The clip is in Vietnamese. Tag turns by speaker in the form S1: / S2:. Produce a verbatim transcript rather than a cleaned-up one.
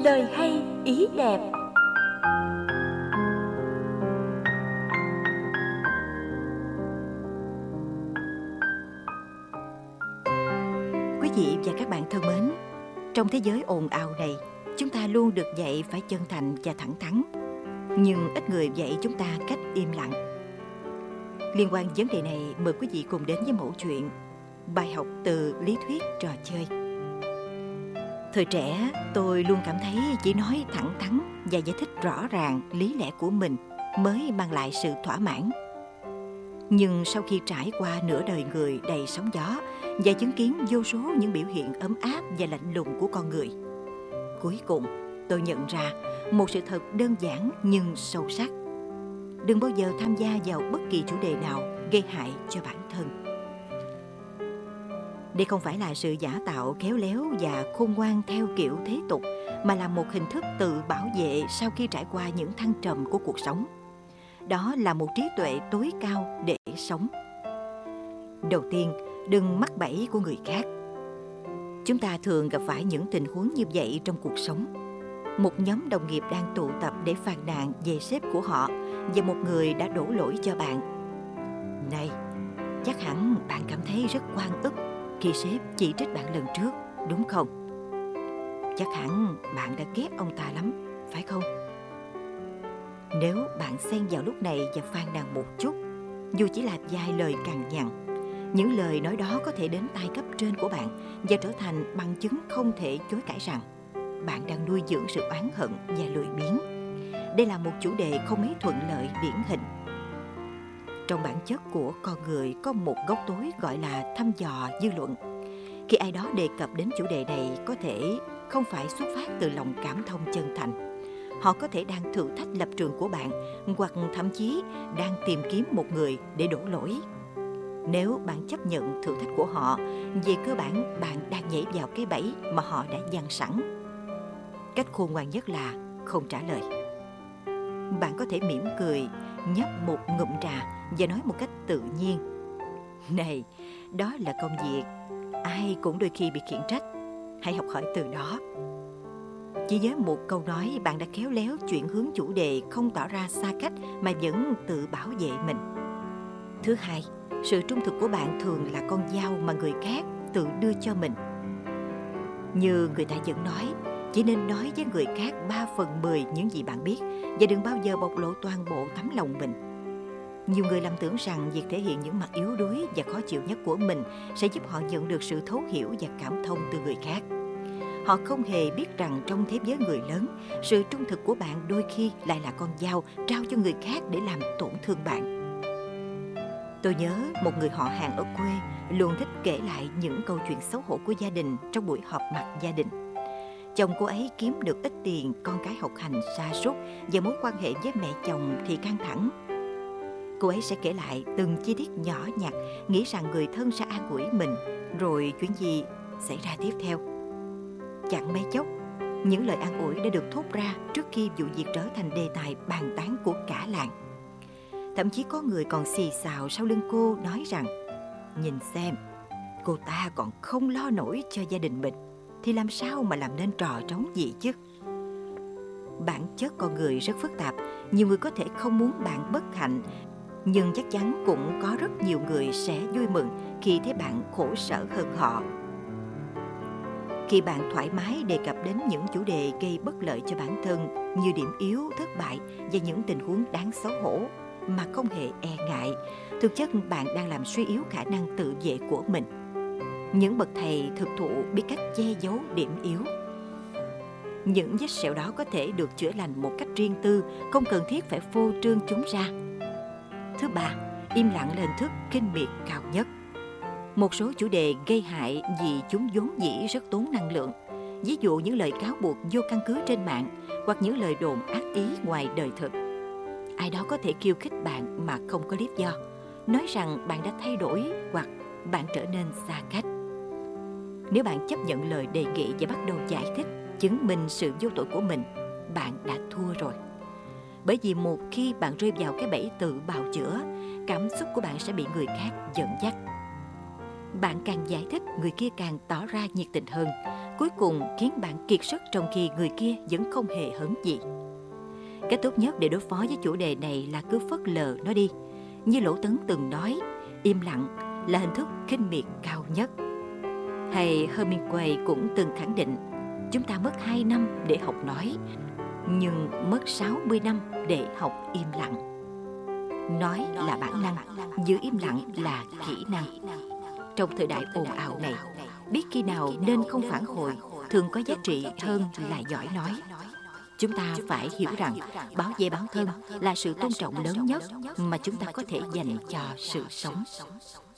S1: Lời hay, ý đẹp.
S2: Quý vị và các bạn thân mến, trong thế giới ồn ào này, chúng ta luôn được dạy phải chân thành và thẳng thắn. Nhưng ít người dạy chúng ta cách im lặng. Liên quan vấn đề này, mời quý vị cùng đến với mẫu chuyện Bài học từ lý thuyết trò chơi. Thời trẻ, tôi luôn cảm thấy chỉ nói thẳng thắn và giải thích rõ ràng lý lẽ của mình mới mang lại sự thỏa mãn. Nhưng sau khi trải qua nửa đời người đầy sóng gió và chứng kiến vô số những biểu hiện ấm áp và lạnh lùng của con người, cuối cùng tôi nhận ra một sự thật đơn giản nhưng sâu sắc. Đừng bao giờ tham gia vào bất kỳ chủ đề nào gây hại cho bản thân. Đây không phải là sự giả tạo khéo léo và khôn ngoan theo kiểu thế tục, mà là một hình thức tự bảo vệ sau khi trải qua những thăng trầm của cuộc sống. Đó là một trí tuệ tối cao để sống. Đầu tiên, đừng mắc bẫy của người khác. Chúng ta thường gặp phải những tình huống như vậy trong cuộc sống. Một nhóm đồng nghiệp đang tụ tập để phàn nàn về sếp của họ, và một người đã đổ lỗi cho bạn. Này, chắc hẳn bạn cảm thấy rất oan ức khi sếp chỉ trích bạn lần trước, đúng không? Chắc hẳn bạn đã ghét ông ta lắm, phải không? Nếu bạn xen vào lúc này và phàn nàn một chút, dù chỉ là vài lời cằn nhằn, những lời nói đó có thể đến tai cấp trên của bạn và trở thành bằng chứng không thể chối cãi rằng bạn đang nuôi dưỡng sự oán hận và lười biếng. Đây là một chủ đề không mấy thuận lợi điển hình. Trong bản chất của con người có một góc tối gọi là thăm dò dư luận. Khi ai đó đề cập đến chủ đề này, có thể không phải xuất phát từ lòng cảm thông chân thành. Họ có thể đang thử thách lập trường của bạn, hoặc thậm chí đang tìm kiếm một người để đổ lỗi. Nếu bạn chấp nhận thử thách của họ, về cơ bản bạn đang nhảy vào cái bẫy mà họ đã dàn sẵn. Cách khôn ngoan nhất là không trả lời. Bạn có thể mỉm cười, nhấp một ngụm trà và nói một cách tự nhiên: Này, đó là công việc, ai cũng đôi khi bị khiển trách, hãy học hỏi từ đó. Chỉ với một câu nói, bạn đã khéo léo chuyển hướng chủ đề, không tỏ ra xa cách mà vẫn tự bảo vệ mình. Thứ hai, sự trung thực của bạn thường là con dao mà người khác tự đưa cho mình. Như người ta vẫn nói, chỉ nên nói với người khác ba phần mười những gì bạn biết, và đừng bao giờ bộc lộ toàn bộ tấm lòng mình. Nhiều người lầm tưởng rằng việc thể hiện những mặt yếu đuối và khó chịu nhất của mình sẽ giúp họ nhận được sự thấu hiểu và cảm thông từ người khác. Họ không hề biết rằng trong thế giới người lớn, sự trung thực của bạn đôi khi lại là con dao trao cho người khác để làm tổn thương bạn. Tôi nhớ một người họ hàng ở quê luôn thích kể lại những câu chuyện xấu hổ của gia đình trong buổi họp mặt gia đình. Chồng cô ấy kiếm được ít tiền, con cái học hành sa sút và mối quan hệ với mẹ chồng thì căng thẳng. Cô ấy sẽ kể lại từng chi tiết nhỏ nhặt, nghĩ rằng người thân sẽ an ủi mình, rồi chuyện gì xảy ra tiếp theo. Chẳng mấy chốc, những lời an ủi đã được thốt ra trước khi vụ việc trở thành đề tài bàn tán của cả làng. Thậm chí có người còn xì xào sau lưng cô nói rằng: Nhìn xem, cô ta còn không lo nổi cho gia đình mình, thì làm sao mà làm nên trò trống gì chứ? Bản chất con người rất phức tạp, nhiều người có thể không muốn bạn bất hạnh, nhưng chắc chắn cũng có rất nhiều người sẽ vui mừng khi thấy bạn khổ sở hơn họ. Khi bạn thoải mái đề cập đến những chủ đề gây bất lợi cho bản thân như điểm yếu, thất bại và những tình huống đáng xấu hổ mà không hề e ngại, thực chất bạn đang làm suy yếu khả năng tự vệ của mình. Những bậc thầy thực thụ biết cách che giấu điểm yếu. Những vết sẹo đó có thể được chữa lành một cách riêng tư, không cần thiết phải phô trương chúng ra. Thứ ba, im lặng là hình thức khinh miệt cao nhất. Một số chủ đề gây hại vì chúng vốn dĩ rất tốn năng lượng. Ví dụ những lời cáo buộc vô căn cứ trên mạng, hoặc những lời đồn ác ý ngoài đời thực. Ai đó có thể khiêu khích bạn mà không có lý do, nói rằng bạn đã thay đổi hoặc bạn trở nên xa cách. Nếu bạn chấp nhận lời đề nghị và bắt đầu giải thích, chứng minh sự vô tội của mình, bạn đã thua rồi. Bởi vì một khi bạn rơi vào cái bẫy tự bào chữa, cảm xúc của bạn sẽ bị người khác dẫn dắt. Bạn càng giải thích, người kia càng tỏ ra nhiệt tình hơn. cuối cùng khiến bạn kiệt sức trong khi người kia vẫn không hề hấn gì. Cách tốt nhất để đối phó với chủ đề này là cứ phớt lờ nó đi. Như Lỗ Tấn từng nói, im lặng là hình thức khinh miệt cao nhất. Hay Hemingway cũng từng khẳng định, chúng ta mất hai năm để học nói, nhưng mất sáu mươi năm để học im lặng. Nói là bản năng, giữ im lặng là kỹ năng. Trong thời đại ồn ào này, biết khi nào nên không phản hồi thường có giá trị hơn là giỏi nói. Chúng ta phải hiểu rằng bảo vệ bản thân là sự tôn trọng lớn nhất mà chúng ta có thể dành cho sự sống.